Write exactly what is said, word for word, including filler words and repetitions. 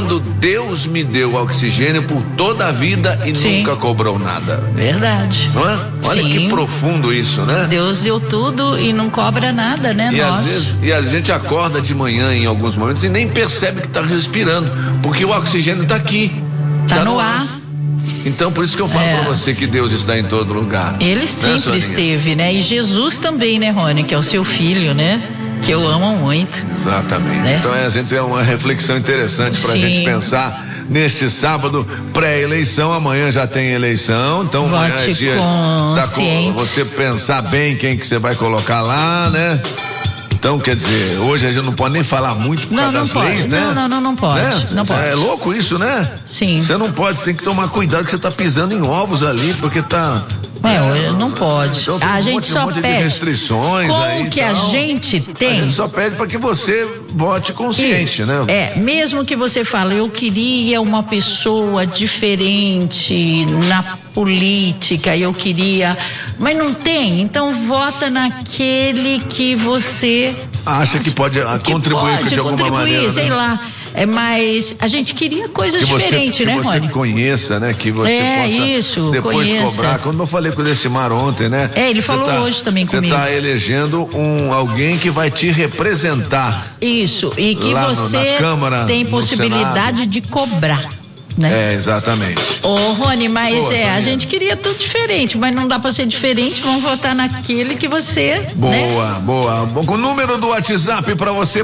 quando Deus me deu oxigênio por toda a vida e Sim. nunca cobrou nada. Verdade. Não é? Olha Sim. que profundo isso, né? Deus deu tudo e não cobra nada, né? E, Nós. Às vezes, e a gente acorda de manhã em alguns momentos e nem percebe que está respirando, porque o oxigênio está aqui. Está tá no, no ar. ar. Então, por isso que eu falo é. para você que Deus está em todo lugar. Ele sempre né, esteve, né? E Jesus também, né, Rony? Que é o seu filho, né? Que eu amo muito. Exatamente. Né? Então, a gente é uma reflexão interessante para a gente pensar neste sábado, pré-eleição. Amanhã já tem eleição. Então, Vote amanhã é dia da, você pensar bem quem que você vai colocar lá, né? Então, quer dizer, hoje a gente não pode nem falar muito por não, causa não das pode. leis, né? Não, não, não, não pode. Né? Não pode. É louco isso, né? Sim. Você não pode, tem que tomar cuidado que você está pisando em ovos ali, porque tá... É, é não pode. Então, a um gente monte, só um monte pede. De restrições com aí, o que tal. a gente tem. A gente só pede para que você vote consciente, e, né? É, mesmo que você fale, eu queria uma pessoa diferente na política, eu queria, mas não tem, então vota naquele que você acha que pode que contribuir pode de alguma contribuir, maneira, sei né? lá. É, mas a gente queria coisas diferentes, né, Rony? Que você conheça, né? Que você é, possa isso, depois conheça. cobrar. Como eu falei com o Decimar ontem, né? É, ele falou tá, hoje também comigo. Você está elegendo um, alguém que vai te representar. Isso, e que lá você no, na Câmara, tem possibilidade de cobrar. Né? É, exatamente. Ô, Rony, mas Boa, é, Soninha. a gente queria tudo diferente, mas não dá pra ser diferente, vamos votar naquele que você... Boa, né? boa. O número do WhatsApp pra você